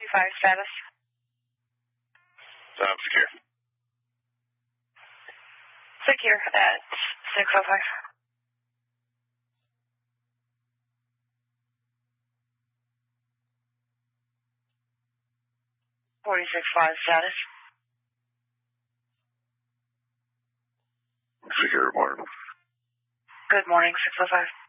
5 status. Secure. Secure at 605. 46-5 status. Secure, morning. Good morning, 605.